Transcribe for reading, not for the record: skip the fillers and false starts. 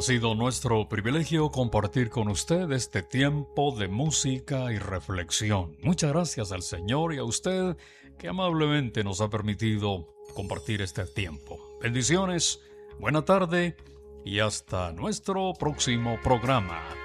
sido nuestro privilegio compartir con usted este tiempo de música y reflexión. Muchas gracias al Señor y a usted que amablemente nos ha permitido compartir este tiempo. Bendiciones, buena tarde y hasta nuestro próximo programa.